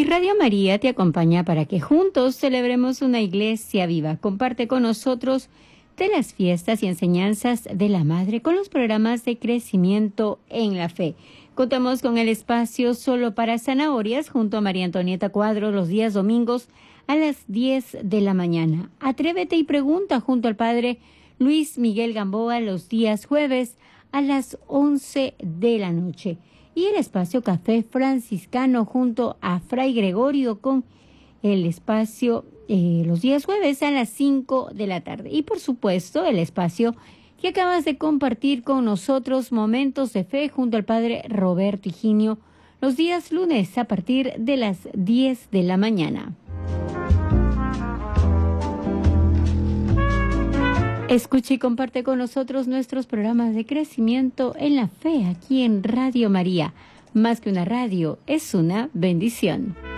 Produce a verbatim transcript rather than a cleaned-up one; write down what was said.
Radio María te acompaña para que juntos celebremos una iglesia viva. Comparte con nosotros de las fiestas y enseñanzas de la Madre con los programas de crecimiento en la fe. Contamos con el espacio Solo para Zanahorias junto a María Antonieta Cuadro los días domingos a las diez de la mañana. Atrévete y pregunta junto al Padre Luis Miguel Gamboa los días jueves a las once de la noche. Y el espacio Café Franciscano junto a Fray Gregorio con el espacio eh, los días jueves a las cinco de la tarde. Y por supuesto el espacio que acabas de compartir con nosotros, Momentos de Fe junto al Padre Roberto Higinio, los días lunes a partir de las diez de la mañana. Escucha y comparte con nosotros nuestros programas de crecimiento en la fe aquí en Radio María. Más que una radio, es una bendición.